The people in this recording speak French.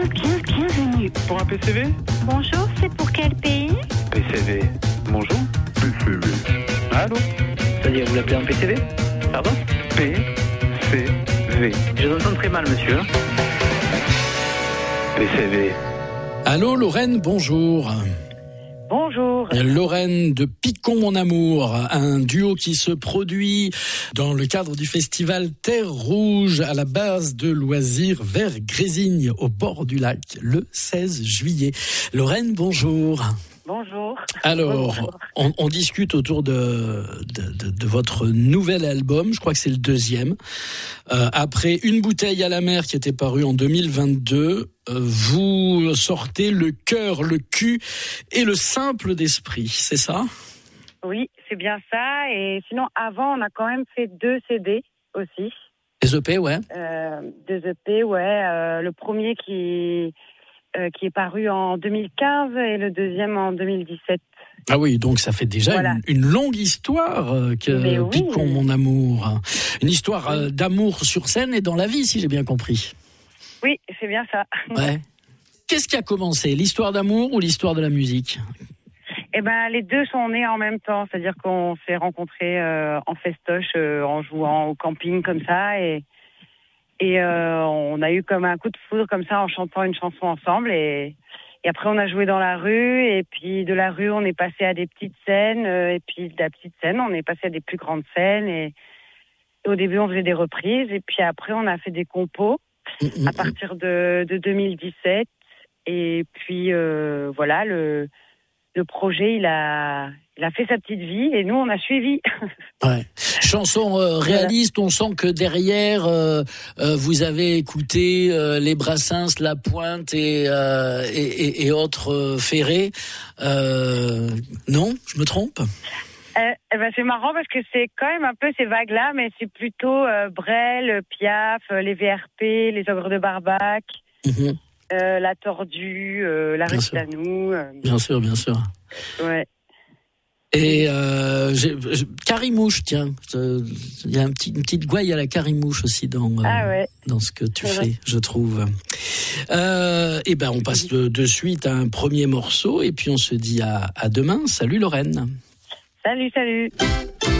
Bienvenue. Pour un PCV? Bonjour, c'est pour quel pays? PCV. Bonjour. PCV. Allô? C'est-à-dire, vous l'appelez un PCV? Pardon? PCV. Je vous entends très mal, monsieur. PCV. Allô Lorraine, bonjour. Bonjour. Lorraine de Picon mon amour, un duo qui se produit dans le cadre du festival Terre Rouge à la base de loisirs vers Grésigne au bord du lac le 16 juillet. Lorraine, bonjour. Bonjour. Alors, on discute autour de votre nouvel album, je crois que c'est le deuxième. Après Une bouteille à la mer qui était paru en 2022, vous sortez Le cœur, le cul et le simple d'esprit, c'est ça? Oui, c'est bien ça. Et sinon, avant, on a quand même fait 2 CD aussi. Les EP, ouais. 2 EP, ouais. Le premier qui est paru en 2015 et le deuxième en 2017. Ah oui, donc ça fait déjà voilà. une longue histoire que oui. Picon mon amour. Une histoire d'amour sur scène et dans la vie, si j'ai bien compris. Oui, c'est bien ça. Ouais. Qu'est-ce qui a commencé, l'histoire d'amour ou l'histoire de la musique? Eh ben, les deux sont nés en même temps. C'est-à-dire qu'on s'est rencontrés en festoche, en jouant au camping comme ça. Et on a eu comme un coup de foudre comme ça en chantant une chanson ensemble. Et après, on a joué dans la rue. Et puis, de la rue, on est passé à des petites scènes. Et puis, de la petite scène, on est passé à des plus grandes scènes. Et au début, on faisait des reprises. Et puis après, on a fait des compos à partir de 2017. Et puis, voilà, le projet, il a fait sa petite vie et nous, on a suivi. Ouais. Chanson réaliste, on sent que derrière, vous avez écouté les Brassens, La Pointe et autres Ferré. Non, je me trompe? Ben c'est marrant parce que c'est quand même un peu ces vagues-là, mais c'est plutôt Brel, Piaf, les VRP, les Ogres de Barbac. La Tordue, la Restanou. Bien sûr. Ouais. Et Carimouche, tiens, il y a une petite gouaille à la Carimouche aussi dans ce que tu fais, je trouve. Et ben on passe de suite à un premier morceau et puis on se dit à demain. Salut Lorraine. Salut.